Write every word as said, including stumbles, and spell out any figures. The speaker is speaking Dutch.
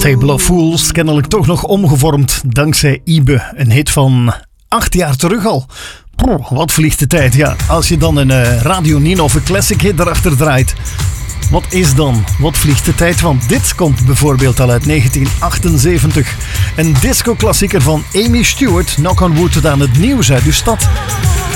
Table of Fools, kennelijk toch nog omgevormd dankzij Ibe. Een hit van acht jaar terug al. Oh, wat vliegt de tijd, ja. Als je dan een uh, Radio Nino of een classic hit erachter draait. Wat is dan? Wat vliegt de tijd? Want dit komt bijvoorbeeld al uit negentien achtenzeventig. Een disco-klassieker van Amy Stewart. Knock on Wood tot aan het nieuws uit uw stad.